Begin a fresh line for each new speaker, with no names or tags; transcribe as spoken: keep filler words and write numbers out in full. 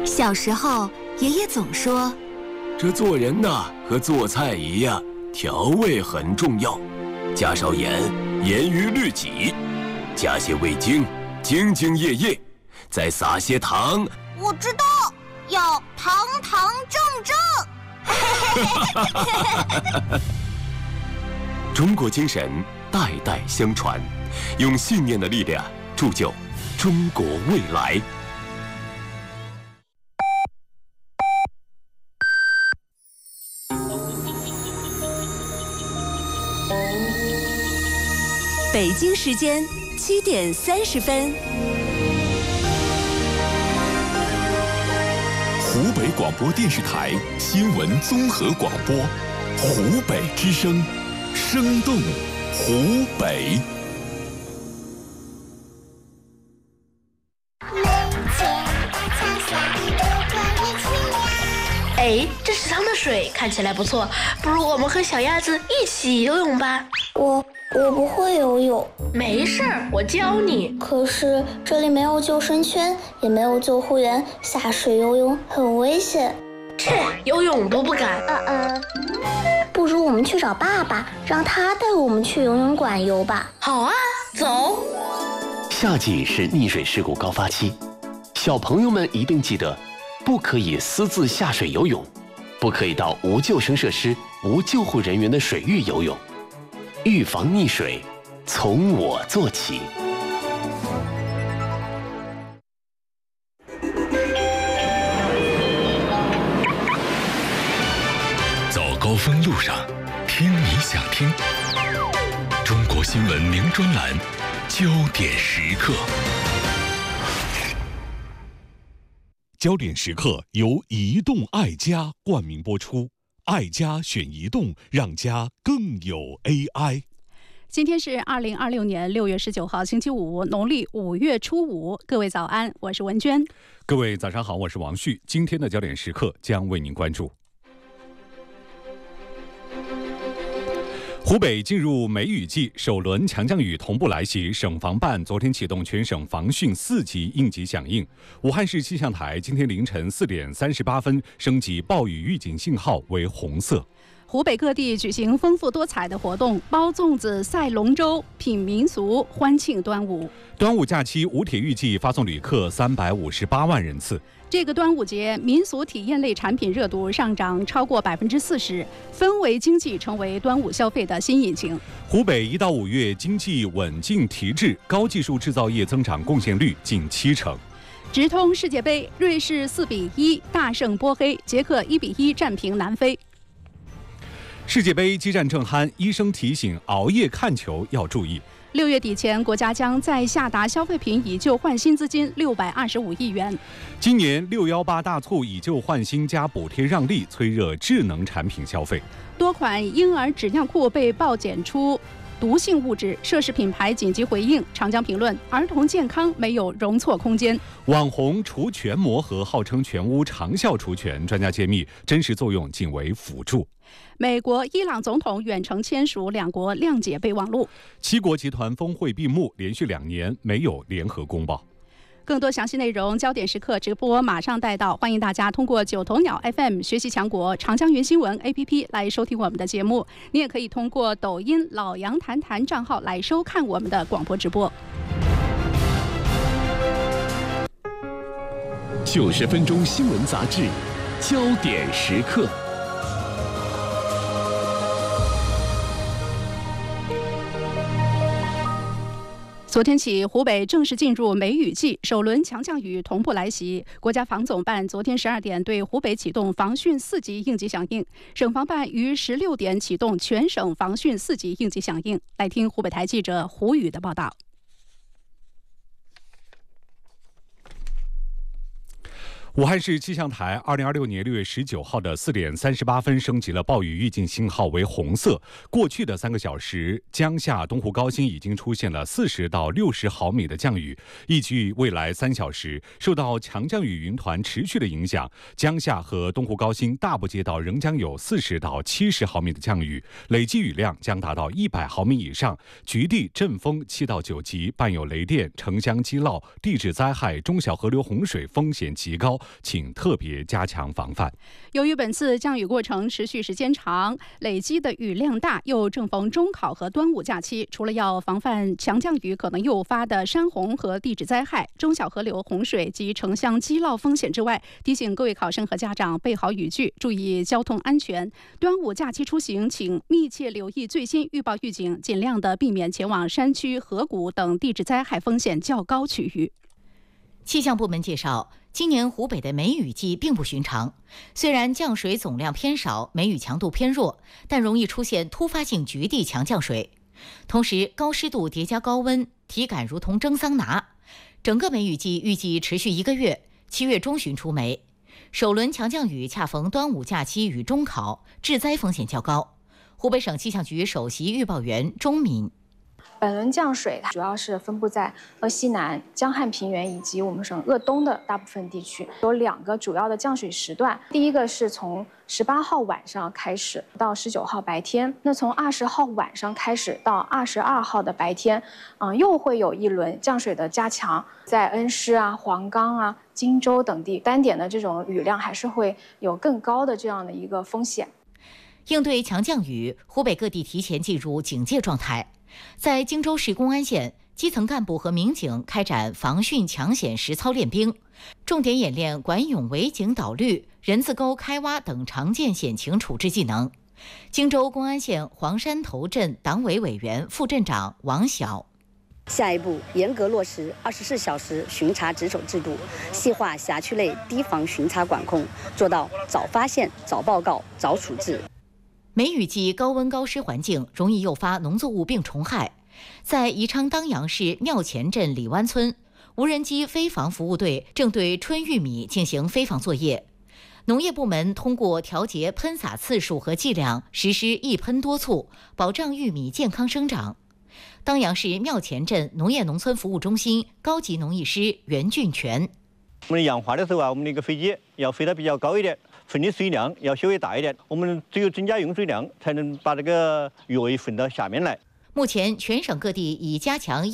小时候，爷爷总说，
这做人呐，和做菜一样，调味很重要，加少盐，严于律己；加些味精，兢兢业业；再撒些糖。
我知道，要堂堂正正。
中国精神代代相传，用信念的力量铸就中国未来。
北京时间七点三十分。
湖北广播电视台新闻综合广播，湖北之声，生动湖北。
哎，这池塘的水看起来不错，不如我们和小鸭子一起游泳吧。
我我不会游泳。
没事儿，我教你。
可是这里没有救生圈，也没有救护员，下水游泳很危险。
切，游泳都不敢。
嗯嗯，不如我们去找爸爸，让他带我们去游泳馆游吧。
好啊，走。
夏季是溺水事故高发期，小朋友们一定记得，不可以私自下水游泳，不可以到无救生设施、无救护人员的水域游泳。预防溺水，从我做起。
走高峰路上，听你想听。中国新闻名专栏，焦点时刻。焦点时刻由移动爱家冠名播出，爱家选移动，让家更有 A I。
今天是二零二六年六月十九号，星期五，农历五月初五。各位早安，我是文娟。
各位早上好，我是王旭。今天的焦点时刻将为您关注：湖北进入梅雨季，首轮强降雨同步来袭，省防办昨天启动全省防汛四级应急响应。武汉市气象台今天凌晨四点三十八分升级暴雨预警信号为红色。
湖北各地举行丰富多彩的活动，包粽子、赛龙舟、品民俗，欢庆端午。
端午假期，武铁预计发送旅客三百五十八万人次。
这个端午节，民俗体验类产品热度上涨超过百分之四十，氛围经济成为端午消费的新引擎。
湖北一到五月经济稳进提质，高技术制造业增长贡献率近七成。
直通世界杯，瑞士四比一大胜波黑，捷克一比一战平南非。
世界杯激战正酣，医生提醒熬夜看球要注意。
六月底前，国家将再下达消费品以旧换新资金六百二十五亿元。
今年六幺八大促以旧换新加补贴让利，催热智能产品消费。
多款婴儿纸尿裤被曝检出毒性物质，涉事品牌紧急回应。长江评论：儿童健康没有容错空间。
网红除醛魔盒号称全屋长效除醛，专家揭秘真实作用仅为辅助。
美国、伊朗总统远程签署两国谅解备忘录。
七国集团峰会闭幕，连续两年没有联合公报。
更多详细内容，焦点时刻直播马上带到，欢迎大家通过九头鸟 F M、学习强国、长江云新闻 A P P 来收听我们的节目。你也可以通过抖音老杨谈谈账号来收看我们的广播直播。
九十分钟新闻杂志，焦点时刻。
昨天起，湖北正式进入梅雨季，首轮强降雨同步来袭。国家防总办昨天十二点对湖北启动防汛四级应急响应，省防办于十六点启动全省防汛四级应急响应。来听湖北台记者胡宇的报道。
武汉市气象台二零二六年六月十九号的四点三十八分升级了暴雨预警信号为红色。过去的三个小时，江夏、东湖高新已经出现了四十到六十毫米的降雨。预计未来三小时，受到强降雨云团持续的影响，江夏和东湖高新大部街道仍将有四十到七十毫米的降雨，累计雨量将达到一百毫米以上。局地阵风七到九级，伴有雷电、城乡积涝、地质灾害、中小河流洪水风险极高。 请特别加强防范。
由于本次降雨过程持续时间长，累积的雨量大，又正逢中考和端午假期，除了要防范强降雨可能诱发的山洪和地质灾害、中小河流洪水及城乡积涝风险之外，提醒各位考生和家长备好雨具，注意交通安全。端午假期出行，请密切留意最新预报预警，尽量的避免前往山区、河谷等地质灾害风险较高区域。
气象部门介绍，今年湖北的梅雨季并不寻常。虽然降水总量偏少，梅雨强度偏弱，但容易出现突发性局地强降水。同时，高湿度叠加高温，体感如同蒸桑拿。整个梅雨季预计持续一个月，七月中旬出梅。首轮强降雨恰逢端午假期与中考，致灾风险较高。湖北省气象局首席预报员钟敏。
本轮降水主要是分布在鄂西南、江汉平原以及我们省鄂东的大部分地区，有两个主要的降水时段。第一个是从十八号晚上开始到十九号白天，那从二十号晚上开始到二十二号的白天，嗯、呃，又会有一轮降水的加强，在恩施啊、黄冈啊、荆州等地，单点的这种雨量还是会有更高的这样的一个风险。
应对强降雨，湖北各地提前进入警戒状态。在荆州市公安县，基层干部和民警开展防汛抢险实操练兵，重点演练管涌围井导绿、人字沟开挖等常见险情处置技能。荆州公安县黄山头镇党委委员、副镇长王晓。
下一步，严格落实二十四小时巡查值守制度，细化辖区内堤防巡查管控，做到早发现、早报告、早处置。
梅雨季高温高湿环境容易诱发农作物病虫害。在宜昌当阳市庙前镇李湾村，无人机飞防服务队正对春玉米进行飞防作业。农业部门通过调节喷洒次数和剂量，实施一喷多促，保障玉米健康生长。当阳市庙前镇农业农村服务中心高级农艺师袁俊全：
我们氧化的时候啊，我们那个飞机要飞得比较高一点。分的水量要稍微大一点，我们只有增加用水量，才能把这个药液分到下面来。
目前，全省各地已加强